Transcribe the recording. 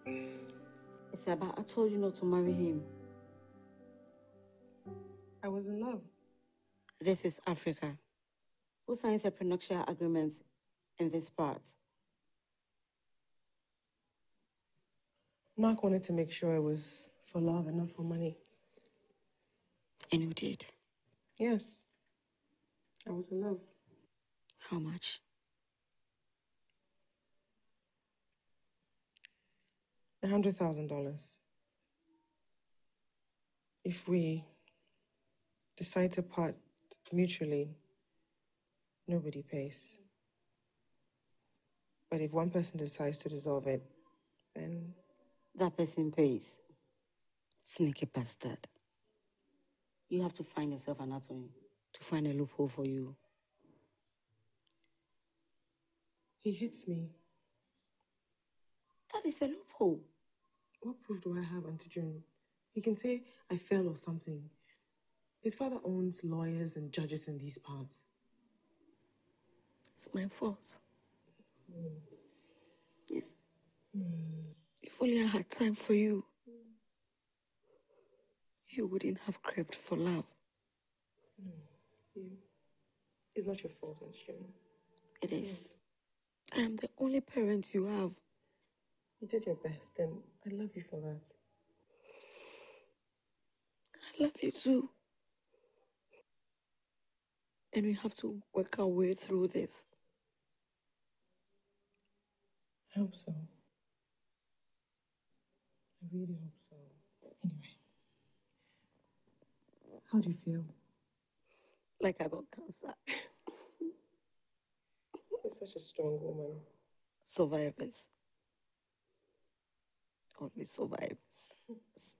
Isaba, I told you not to marry him. I was in love. This is Africa. Who signs a prenuptial agreement in this part? Mark wanted to make sure it was for love and not for money. And you did? Yes. I was in love. How much? $100,000. If we decide to part mutually, nobody pays. But if one person decides to dissolve it, then... That person pays. Sneaky bastard. You have to find yourself an attorney to find a loophole for you. He hits me. That is a loophole. What proof do I have, Auntie June? He can say I fell or something. His father owns lawyers and judges in these parts. It's my fault. Yes. If only I had time for you, you wouldn't have craved for love. It's not your fault, Auntie June. It is. I am the only parent you have. You did your best, and I love you for that. I love you too. And we have to work our way through this. I hope so. I really hope so. Anyway, how do you feel? Like I got cancer. You're such a strong woman. Survivors. Only survivors.